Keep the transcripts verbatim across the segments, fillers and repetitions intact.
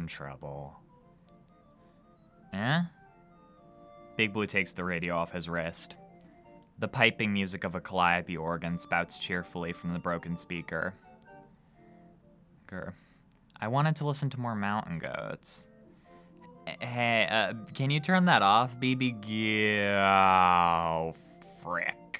in trouble. Eh? Big Blue takes the radio off his wrist. The piping music of a calliope organ spouts cheerfully from the broken speaker. Grr. I wanted to listen to more Mountain Goats. Hey, uh, can you turn that off, B B? Oh, frick.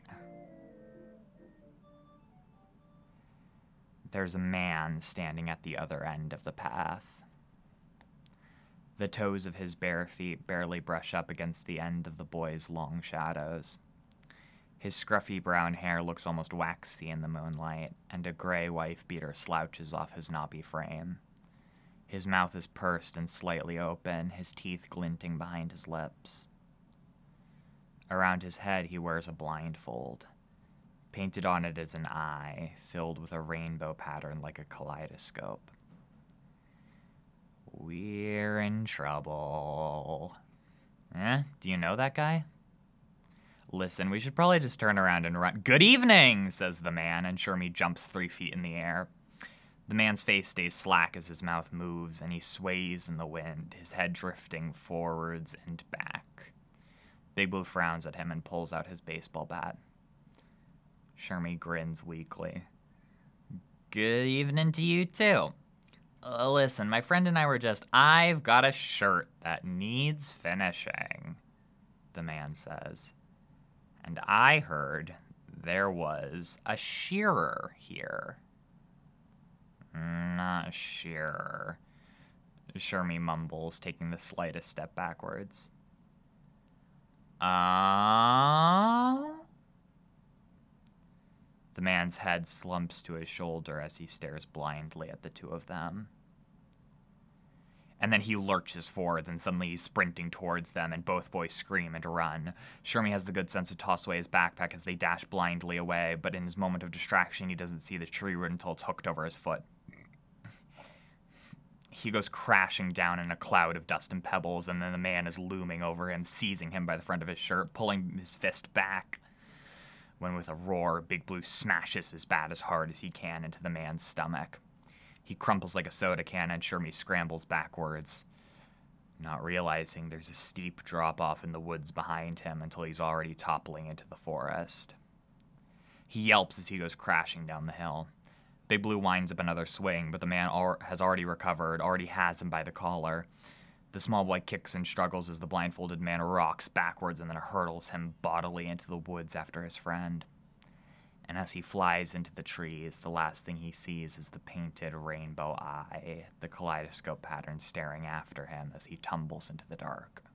There's a man standing at the other end of the path. The toes of his bare feet barely brush up against the end of the boy's long shadows. His scruffy brown hair looks almost waxy in the moonlight, and a gray wife beater slouches off his knobby frame. His mouth is pursed and slightly open, his teeth glinting behind his lips. Around his head he wears a blindfold. Painted on it is an eye, filled with a rainbow pattern like a kaleidoscope. We're in trouble. Eh? Do you know that guy? Listen, we should probably just turn around and run. Good evening, says the man, and Shermie jumps three feet in the air. The man's face stays slack as his mouth moves, and he sways in the wind, his head drifting forwards and back. Big Blue frowns at him and pulls out his baseball bat. Shermie grins weakly. Good evening to you, too. Uh, listen, my friend and I were just, I've got a shirt that needs finishing, the man says. And I heard there was a shearer here. Not sure, Shermie mumbles, taking the slightest step backwards. Uh... The man's head slumps to his shoulder as he stares blindly at the two of them. And then he lurches forwards, and suddenly he's sprinting towards them, and both boys scream and run. Shermie has the good sense to toss away his backpack as they dash blindly away, but in his moment of distraction, he doesn't see the tree root until it's hooked over his foot. He goes crashing down in a cloud of dust and pebbles, and then the man is looming over him, seizing him by the front of his shirt, pulling his fist back. When with a roar, Big Blue smashes his bat as hard as he can into the man's stomach. He crumples like a soda can, and Shermie scrambles backwards, not realizing there's a steep drop-off in the woods behind him until he's already toppling into the forest. He yelps as he goes crashing down the hill. Big Blue winds up another swing, but the man al- has already recovered, already has him by the collar. The small boy kicks and struggles as the blindfolded man rocks backwards and then hurtles him bodily into the woods after his friend. And as he flies into the trees, the last thing he sees is the painted rainbow eye, the kaleidoscope pattern staring after him as he tumbles into the dark.